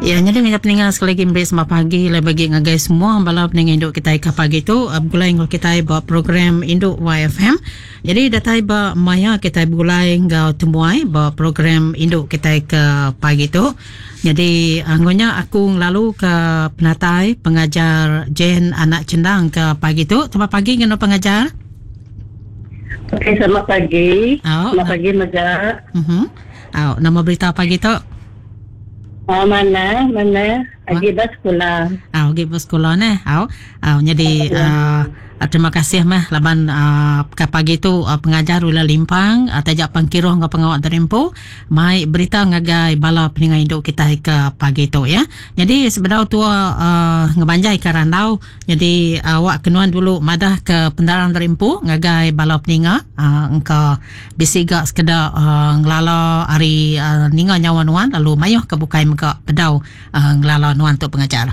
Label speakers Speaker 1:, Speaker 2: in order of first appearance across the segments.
Speaker 1: Ya, jadi minta peninggal sekali lagi mbak selamat pagi lah bagi ngagai semua bala peninggal induk kita ke pagi tu gulai ngol kita buat program induk YFM. Jadi datai ba maya kita gulai ngau temuai buat program induk kita ke pagi tu. Jadi anggonya aku lalu ke penatai pengajar Jen anak cendang ke pagi tu. Selamat pagi ngeno pengajar.
Speaker 2: Okey, selamat pagi. Selamat pagi Maja.
Speaker 1: Nama berita pagi tu.
Speaker 2: Mana pergi bas sekolah.
Speaker 1: Pergi bas sekolah ni. Jadi terima kasih mah laban ke pagi tu pengajar ula limpang tajak pangkiroh ngau pengawak terempu mai berita ngagai bala peningai induk kita ke pagi tu ya. Jadi sebenarnya tu ngebanjai ke randau. Jadi awak kenuan dulu madah ke pendarang terempu ngagai bala peninga engkau bisiga sekedar ngelala hari ninga nyawan-wan lalu mayuh ke bukai muka pedau ngelala nuan tu pengajar.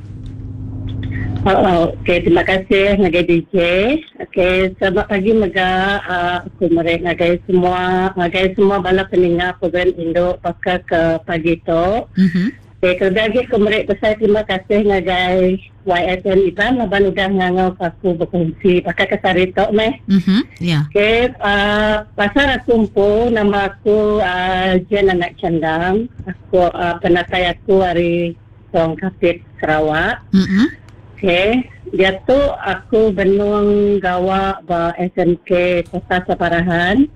Speaker 2: Okey, terima kasih ngagai DJ. Okey, selamat pagi Mega. Aku mereka ngagai semua bala pendengar program Induk Pakar ke pagi tu. Okey, kerja aku mereka besar terima kasih ngagai YFM Iban laban udah ngangau aku berkongsi pakai kesari tok meh. Okey, pasal aku umpu nama aku Jen anak cendang. Aku penatai aku hari Song Kapit Sarawak. Okay, dia tu aku benung gawa ba SMK Kota Sabarahan.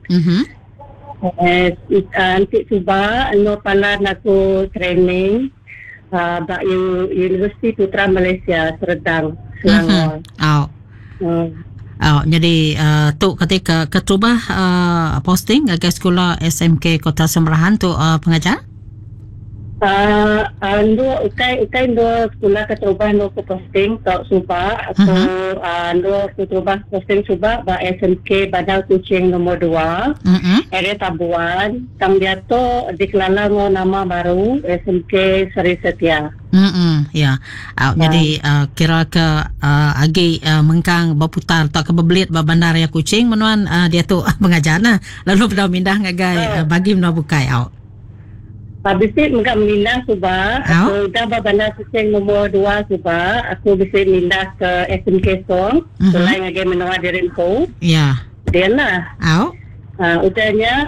Speaker 2: Nanti cuba no palan aku training ba Universiti Putra Malaysia Serdang Selangor.
Speaker 1: Jadi tu ketika kecuba posting ke sekolah SMK Kota Sabarahan tu pengajar?
Speaker 2: Ukai dua sekolah keterubahan dua posting tak suba atau dua keterubahan posting suba ba SMK Badal Kuching nombor 2 area Tabuan tang dia tu dikelala ngo nama baru SMK Seri Setia.
Speaker 1: Ya. Jadi kira ke agi mengkang berputar tak ke berbelit ba Bandaraya Kuching menuan dia tu pengajar nah lalu pada mindah ngagai bagi menua bukai
Speaker 2: Habis itu mereka mindah suba. Aku dah bandar Kuching nombor 2 suba. Aku bisa mindah ke SMK Song. Selain lagi menua di Rimpo.
Speaker 1: Ya.
Speaker 2: Dia lah. Udahnya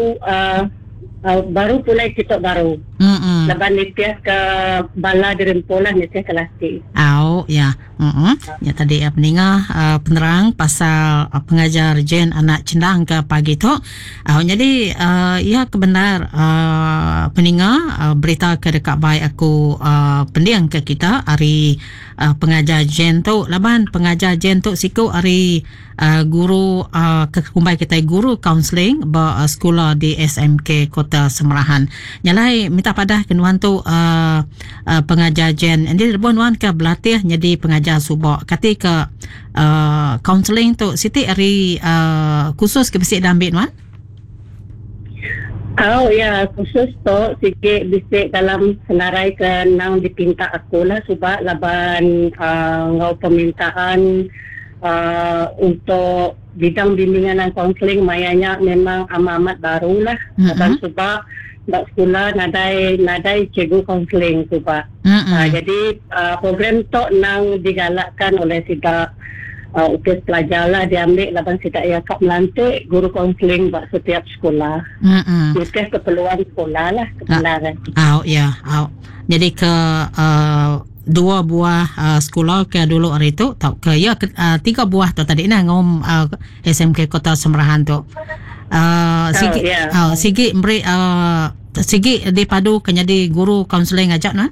Speaker 2: baru pulai kita baru. Lepas nitiah ke bala di Rimpo lah nitiah ke Lasti.
Speaker 1: Ya. Ya tadi pendengar penerang pasal pengajar Jen anak cendang ke pagi tu. Jadi ia kebenar pendengar berita ke dekat baik aku pendiang ke kita hari pengajar Jen tu laban pengajar Jen tu siku hari guru kekumbai kita guru counselling ba sekolah di SMK Kota Semerahan. Nyalai minta padah kenuan tu pengajar Jen. Jadi rebon ke berlatih jadi pengajar subak. Ketika counselling tu Siti hari khusus ke bisik dah ambil Wan?
Speaker 2: Ya, khusus tu sikit bisik dalam senarai ke nang dipinta aku lah sebab laban ngau permintaan untuk bidang bimbingan dan kaunseling mayanya memang amat baru lah. Laban sebab nak sekolah nadai cikgu kaunseling sebab. Jadi program tu nang digalakkan oleh tidak upis pelajar lah diambil laban tidak ia kap melantik guru kaunseling buat setiap sekolah. Upis keperluan sekolah lah kebenaran.
Speaker 1: Jadi ke dua buah sekolah ke dulu hari tu tau ke ya tiga buah tu tadi nah ngom SMK Kota Semerahan tu. Sigi beri sigi dipadu ke jadi guru kaunseling ajak nah.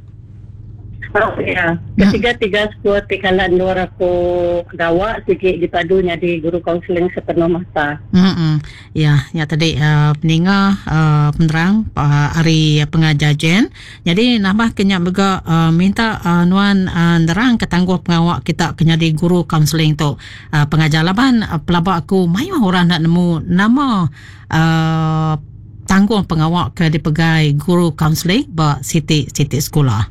Speaker 2: Ketiga sekolah tikalan luar aku gawa sikit dipadu jadi guru kaunseling sepenuh masa. Ya tadi pendengar penerang hari pengajar Jen. Jadi nambah kenyak juga minta nuan nerang ketangguh pengawak kita kena di guru kaunseling tu pengajar laban pelabak aku mayu orang nak nemu nama tangguh pengawak ke dipegai guru kaunseling ba siti sekolah.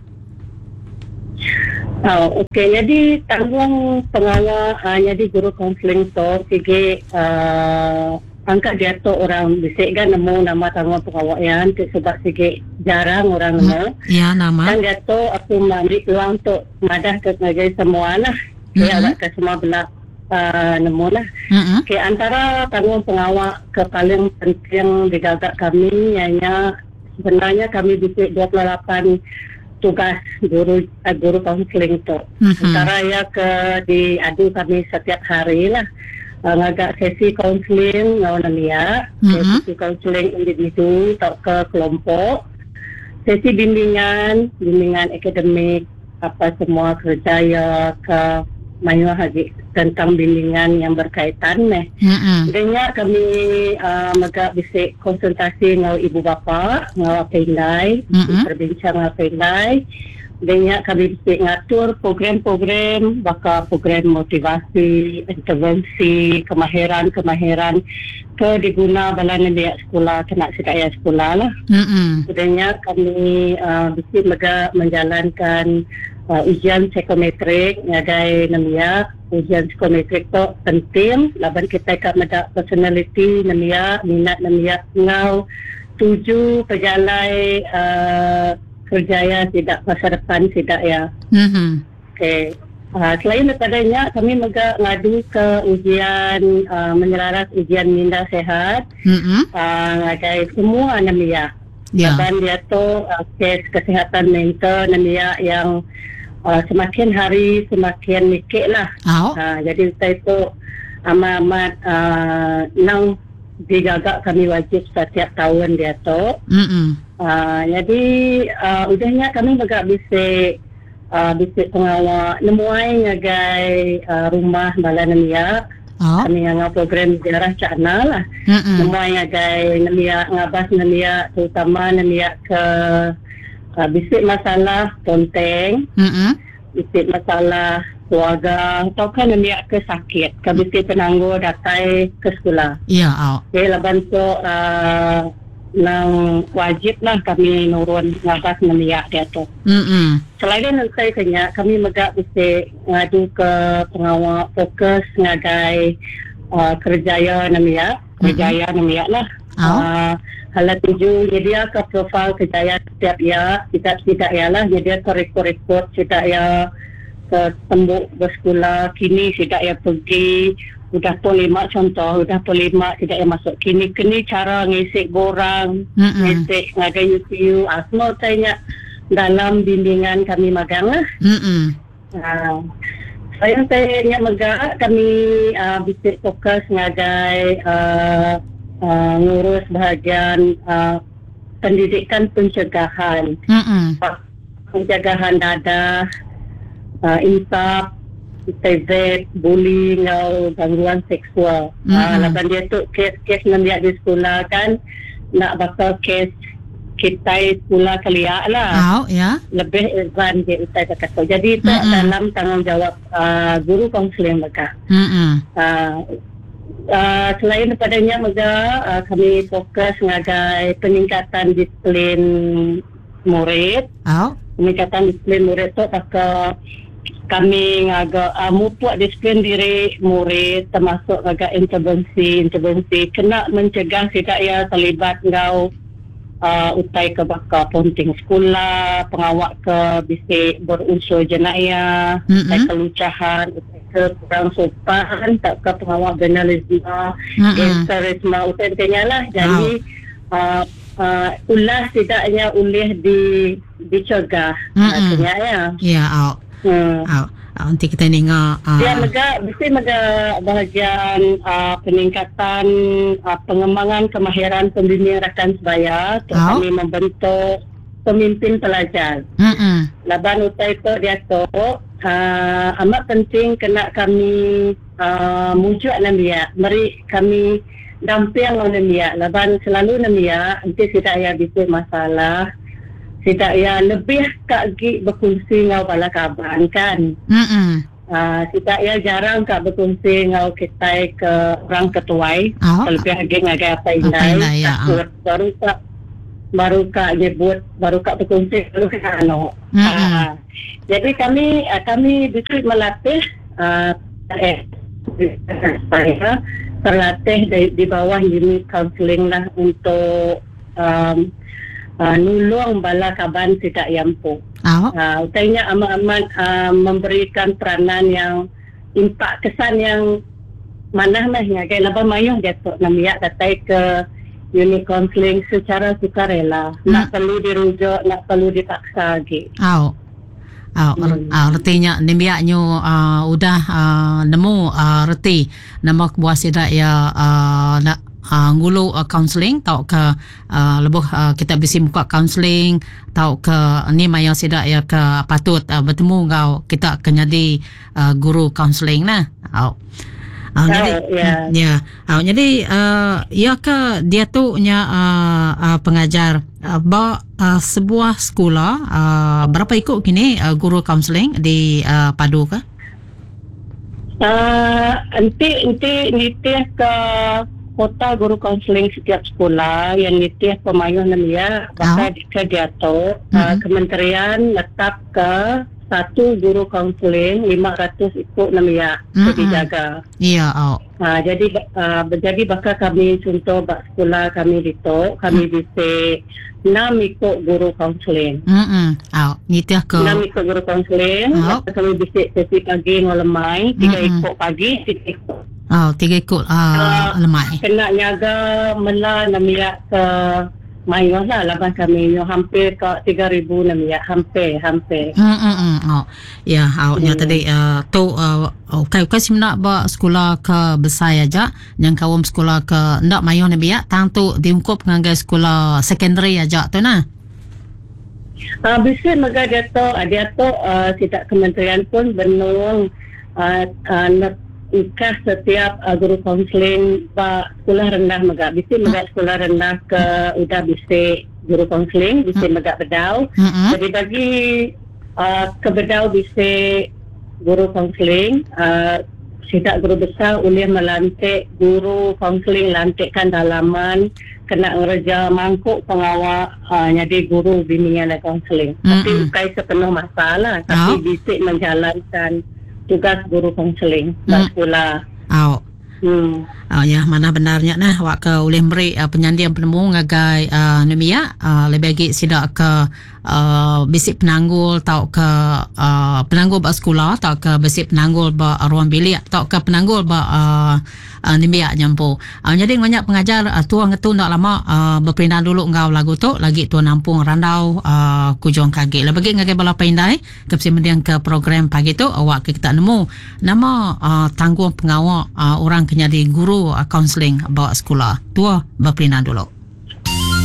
Speaker 2: Okey, jadi tanggung pengawal jadi guru kaunseling tu sikit angkat dia tu orang bisik kan nemu nama tanggung pengawal yang sebab sikit jarang orang nemu.
Speaker 1: Ya, nama.
Speaker 2: Dan dia tu aku ambil peluang untuk madah ke ngagai semua lah. Awak ke semua belah nemu lah. Okay, antara tanggung pengawal ke paling penting di gagak kami ianya sebenarnya kami bisik 28 tugas guru kaunseling tu. Antara ya ke diadu kami setiap hari lah. Ngagak sesi kaunseling ngau namia, sesi kaunseling individu atau ke kelompok, sesi bimbingan akademik, apa semua kerjaya ke mayu lagi tentang bimbingan yang berkaitan Denya kami magak bisik konsultasi ngau ibu bapa, ngau pendai, berbincang ngau pendai. Denya kami bisik ngatur program-program, baka program motivasi, intervensi, kemahiran ke diguna balan dia sekolah, kena sedaya sekolah lah. Denya kami bisik magak menjalankan ujian psikometrik ngagai namanya. Ujian psikometrik tu penting laban kita kat mada personality namanya, minat namanya ngau tuju pejalai kerjaya tidak masa depan tidak ya. Okay. Selain daripadanya kami juga ngadu ke ujian menyelaras ujian minda sehat ngagai semua namanya. Dan dia tu kes kesihatan mental namanya yang semakin hari semakin mikir lah. Jadi saya itu amat nang digagak kami wajib setiap tahun dia tu. Jadi udahnya kami juga bisik pengawal nemuai ngagai rumah bala namia. Kami ngau program sejarah Cakna lah. Nemuai ngagai namia ngabas namia terutama namia ke bisik masalah konteng, bisik masalah keluarga atau kan namia ke sakit, ke bisik penangguh datai ke sekolah. Okay, laban tu nang wajib lah kami nurun ngabas namia dia tu. Selain saya tanya, kami megak bisik ngadu ke pengawal fokus ngagai kerjaya namia lah. Hala tuju jadi ke profil kejayaan setiap ya tidak ialah jadi ke rekod tidak ya ke tembuk bersekolah kini tidak ya pergi udah 5 contoh udah 5 tidak ya masuk kini cara ngisik borang ngisik ngagai UPU semua tanya dalam bimbingan kami magang lah. Saya tanya megak kami bisik fokus ngagai ngurus bahagian pendidikan pencegahan dadah, insaf, TZ, bullying atau gangguan seksual. Lapan dia tu kes nanti di sekolah kan nak bakal kes kita sekolah kelia lah. Lebih advance dia kita kata. Jadi itu dalam tanggungjawab guru kaunseling mereka. Selain daripadanya kami fokus ngagai peningkatan disiplin murid. Peningkatan disiplin murid tu pakal kami ngaga mupuak disiplin diri murid termasuk ngaga intervensi kena mencegah tidak ya terlibat ngau utai ke baka ponting sekolah, pengawak ke bisik berunsur jenayah, utai kelucahan, utai ke kurang sopan, tak ke pengawak jurnalisme, gangsterisme, utai kenya lah. Jadi ulah tidaknya ulih dicegah. Kenya ya.
Speaker 1: Nanti kita tengok
Speaker 2: dia mega bahagian peningkatan pengembangan kemahiran pembimbing rakan sebaya kami membentuk pemimpin pelajar. Laban utai itu dia tu amat penting kena kami muncul namia mari kami damping namia laban selalu namia nanti tidak ya bisa masalah tidak ya lebih kaki berfungsi ngau bala kaban kan. Tidak ya jarang kak berfungsi ngau kita ke orang ketuai. Lebih lagi ngagai apa indai. Baru kak nyebut, baru kak berfungsi baru kak jadi kami bisa melatih saya terlatih di bawah unit counseling lah untuk nulung bala kaban tidak yampu. Utainya amat-amat memberikan peranan yang impak kesan yang mana mahnya kaya labang mayong jatuh namiak datai ke unit counseling secara sukarela. Nak perlu dirujuk, nak perlu dipaksa lagi.
Speaker 1: Artinya nimiaknya udah nemu reti nama buah sidak ya nak ngulu counseling tau ke lebih kita bisa buka counseling tau ke ni maya sidak ya ke patut bertemu kau kita akan jadi guru counseling nah. Jadi ya ke dia tu nya pengajar sebuah sekolah berapa ikut kini guru counseling di Padu ke?
Speaker 2: Nanti nitih ke kota guru counseling setiap sekolah yang nitih pemayuh namanya bakal dia tu kementerian letak ke satu guru counseling 500 ikut namanya dijaga.
Speaker 1: Iya.
Speaker 2: Jadi bakal kami contoh bak sekolah kami itu kami bisa 6 ikut guru counseling.
Speaker 1: Nitih ke
Speaker 2: 6 ikut guru counseling. Kami bisa sesi pagi ngolemai 3 ikut pagi 3 ikut.
Speaker 1: 3 ikut lemai.
Speaker 2: Kena nyaga mela namanya ke mayos lah laban kami hampir ke 3,000 namanya hampir.
Speaker 1: Nya tadi tu kau nak ba sekolah ke besar aja yang kawam sekolah ke ndak mayo ni biak tang tu diungkup dengan sekolah secondary aja tu nah.
Speaker 2: Bisa maga dia tu tidak kementerian pun benung ikas setiap guru counseling sekolah rendah maga bisa maga sekolah rendah ke udah bisa guru counseling bisa maga bedau. Jadi bagi ke bedau bisa guru counseling tidak guru besar boleh melantik guru counseling lantikkan dalaman kena ngerja mangkuk pengawal jadi guru bimbingan dan counseling. Tapi bukan sepenuh masalah tapi bisa menjalankan tugas guru counseling di sekolah.
Speaker 1: Ya mana benarnya nah wak ke oleh memberi penyandian penemu ngagai nemia lebih lagi sidak ke bisik penanggul tau ke penanggul ba sekolah tau ke bisik penanggul ba ruang bilik tau ke penanggul ba nemia nyampu. Jadi banyak pengajar tuang itu ndak lama berpindah dulu ngau lagu tu lagi tuan nampung randau kujong kaki lebih lagi ngagai bala pindai ke mendiang ke program pagi tu awak kita nemu nama tanggung pengawal orang kenyadi guru counseling bawa sekolah tua berpindah dulu.